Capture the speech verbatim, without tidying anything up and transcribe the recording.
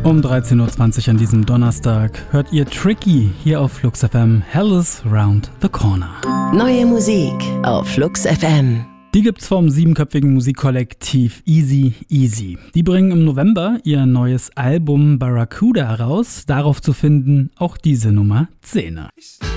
Um dreizehn Uhr zwanzig an diesem Donnerstag hört ihr Tricky hier auf Flux F M. Hell is round the corner. Neue Musik auf Flux F M. Die gibt's vom siebenköpfigen Musikkollektiv Easy Easy. Die bringen im November ihr neues Album Barracuda heraus. Darauf zu finden auch diese Nummer zehn.